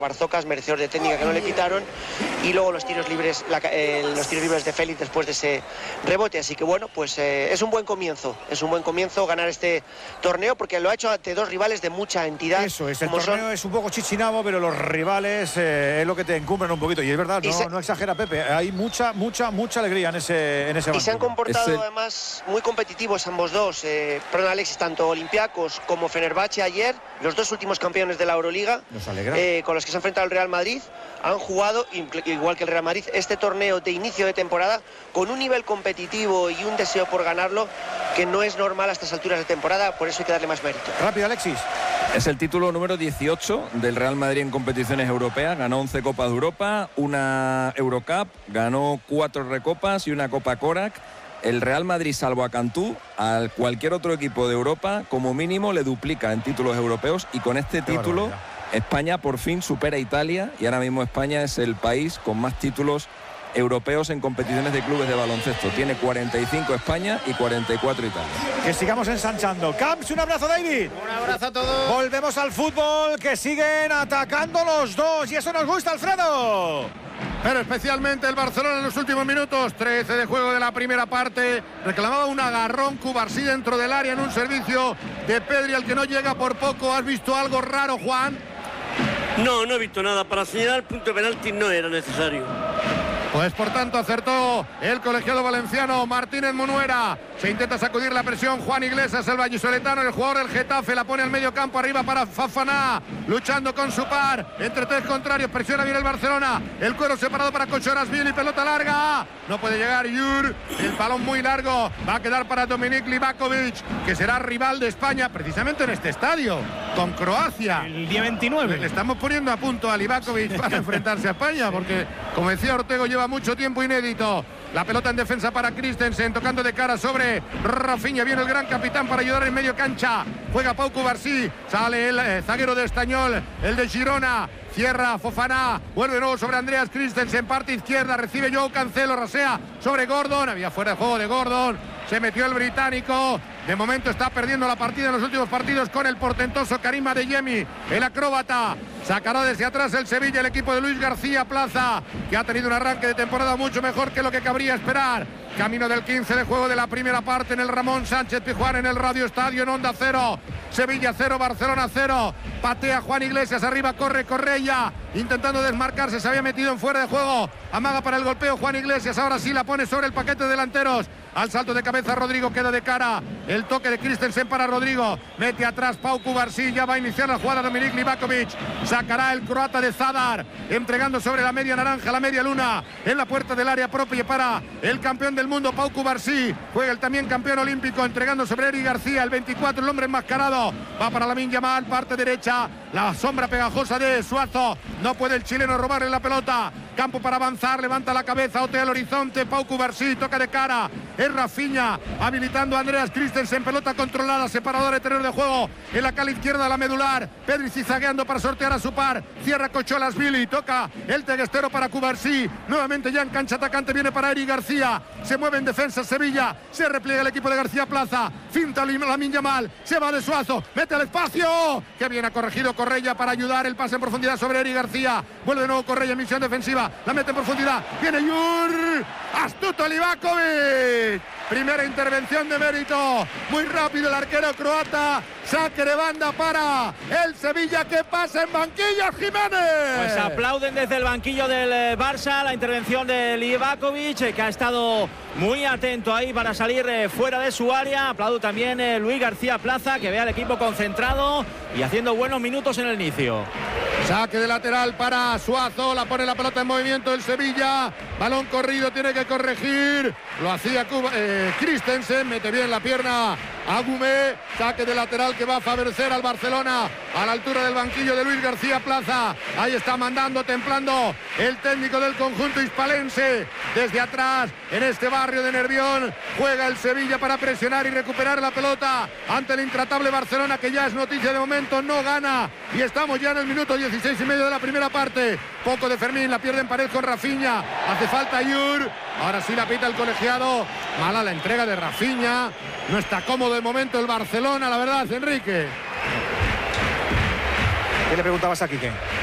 Barzocas, merecedor de técnica que no le quitaron, y luego los tiros libres de Félix después de ese rebote. Así que bueno, pues es un buen comienzo ganar este torneo, porque lo ha hecho ante dos rivales de mucha entidad. Eso es, el torneo es un poco chichinabo, pero los rivales es lo que te encumbran un poquito, y es verdad, no exagera Pepe, hay mucha alegría en ese banquillo. Y se han comportado además muy competitivos ambos dos, perdón Alexis, tanto Olympiacos como Fenerbahce ayer, los dos últimos campeones de la Euroliga, con los que se ha enfrentado el Real Madrid, han jugado, igual que el Real Madrid, este torneo de inicio de temporada con un nivel competitivo y un deseo por ganarlo que no es normal a estas alturas de temporada, por eso hay que darle más mérito. Rápido, Alexis. Es el título número 18 del Real Madrid en competiciones europeas. Ganó 11 Copas de Europa, una Eurocup, ganó 4 Recopas y una Copa Korak. El Real Madrid, salvo a Cantú, a cualquier otro equipo de Europa, como mínimo le duplica en títulos europeos, y con este título España por fin supera a Italia, y ahora mismo España es el país con más títulos europeos en competiciones de clubes de baloncesto. Tiene 45 España y 44 Italia. Que sigamos ensanchando. Camps, un abrazo, David. Un abrazo a todos. Volvemos al fútbol, que siguen atacando los dos, y eso nos gusta, Alfredo. Pero especialmente el Barcelona en los últimos minutos. 13 de juego de la primera parte. Reclamaba un agarrón Cubarsí dentro del área en un servicio de Pedri al que no llega por poco. ¿Has visto algo raro, Juan? No he visto nada. Para señalar el punto de penalti no era necesario. Pues por tanto acertó el colegiado valenciano Martínez Munuera. Se intenta sacudir la presión Juan Iglesias, el vallisoletano, el jugador del Getafe, la pone al medio campo, arriba para Fofana, luchando con su par, entre tres contrarios, presiona bien el Barcelona, el cuero separado para Kočorasvili, pelota larga, no puede llegar Jur, el balón muy largo, va a quedar para Dominik Livakovic, que será rival de España, precisamente en este estadio, con Croacia. El día 29. Le estamos poniendo a punto a Livakovic para enfrentarse a España, porque, como decía Ortego, lleva mucho tiempo inédito. La pelota en defensa para Christensen, tocando de cara sobre Rafinha. Viene el gran capitán para ayudar en medio cancha. Juega Pau Cubarsí. Sale el zaguero de Estañol, el de Girona. Cierra Fofana. Vuelve de nuevo sobre Andreas Christensen. Parte izquierda. Recibe Joao Cancelo. Rasea sobre Gordon. Había fuera de juego de Gordon. Se metió el británico. De momento está perdiendo la partida en los últimos partidos con el portentoso Karim Adeyemi, el acróbata. Sacará desde atrás el Sevilla, el equipo de Luis García Plaza, que ha tenido un arranque de temporada mucho mejor que lo que cabría esperar. Camino del 15 de juego de la primera parte en el Ramón Sánchez Pizjuán, en el Radio Estadio, en Onda 0. Sevilla 0, Barcelona 0. Patea Juan Iglesias, arriba corre Correia, intentando desmarcarse, se había metido en fuera de juego. Amaga para el golpeo Juan Iglesias, ahora sí la pone sobre el paquete de delanteros. Al salto de cabeza Rodrigo, queda de cara. El toque de Christensen para Rodrigo. Mete atrás Pau Cubarsí, ya va a iniciar la jugada Dominik Livakovic. Sacará el croata de Zadar, entregando sobre la media naranja, la media luna, en la puerta del área propia para el campeón del mundo, Pau Cubarsí. Juega el también campeón olímpico, entregando sobre Eric García, el 24, el hombre enmascarado. Va para Lamine Yamal, parte derecha. La sombra pegajosa de Suazo. No puede el chileno robarle la pelota. Campo para avanzar, levanta la cabeza, otea el horizonte, Pau Cubarsí, toca de cara, es Rafinha, habilitando a Andreas Christensen, pelota controlada, separador de terreno de juego, en la cala izquierda la medular, Pedri zizagueando para sortear a su par, cierra Kočorasvili, toca el teguestero para Cubarsí, nuevamente ya en cancha atacante, viene para Eric García, se mueve en defensa Sevilla, se repliega el equipo de García Plaza, finta Lamine Yamal, se va de Suazo, mete al espacio, que bien ha corregido Correia para ayudar, el pase en profundidad sobre Eric García, vuelve de nuevo Correia en misión defensiva, la mete en profundidad, viene Jur, astuto Livakovic, primera intervención de mérito, muy rápido el arquero croata, saque de banda para el Sevilla, que pasa en banquillos, Jiménez. Pues aplauden desde el banquillo del Barça la intervención de Livakovic, que ha estado muy atento ahí para salir fuera de su área. Aplaudo también Luis García Plaza, que ve al equipo concentrado y haciendo buenos minutos en el inicio. Saque de lateral para Suazo, la pone la pelota en movimiento el Sevilla, balón corrido, tiene que corregir, lo hacía Christensen, mete bien la pierna Agumé, saque de lateral que va a favorecer al Barcelona a la altura del banquillo de Luis García Plaza. Ahí está mandando, templando el técnico del conjunto hispalense. Desde atrás, en este barrio de Nervión, juega el Sevilla para presionar y recuperar la pelota ante el intratable Barcelona, que ya es noticia de momento, no gana. Y estamos ya en el minuto 16 y medio de la primera parte. Poco de Fermín, la pierde en pared con Rafinha. Hace falta Jur. Ahora sí la pita el colegiado. Mala la entrega de Rafinha. No está cómodo de momento el Barcelona, la verdad, Enrique. ¿Qué le preguntabas a Quique?